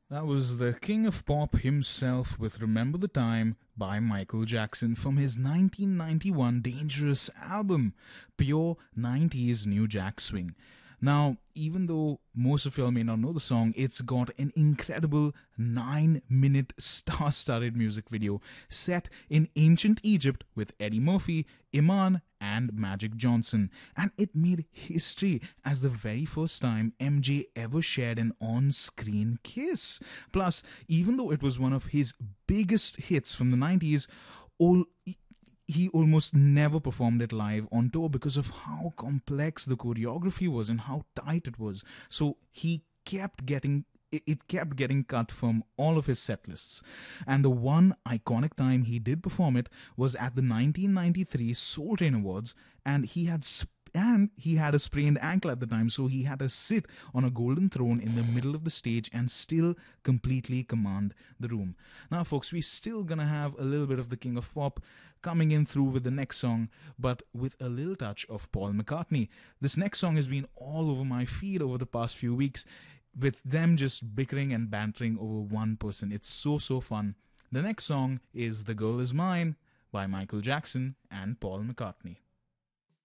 That was the king of pop himself with Remember the Time by Michael Jackson from his 1991 Dangerous album, pure 90s New Jack Swing. Now, even though most of y'all may not know the song, it's got an incredible 9-minute star studded music video set in ancient Egypt with Eddie Murphy, Iman, and Magic Johnson. And it made history as the very first time MJ ever shared an on screen kiss. Plus, even though it was one of his biggest hits from the 90s, all he almost never performed it live on tour because of how complex the choreography was and how tight it was. So he kept getting it kept getting cut from all of his set lists. And the one iconic time he did perform it was at the 1993 Soul Train Awards, and he had a sprained ankle at the time, so he had to sit on a golden throne in the middle of the stage and still completely command the room. Now, folks, we're still gonna have a little bit of the King of Pop coming in through with the next song, but with a little touch of Paul McCartney. This next song has been all over my feed over the past few weeks, with them just bickering and bantering over one person. It's so fun. The next song is The Girl Is Mine by Michael Jackson and Paul McCartney.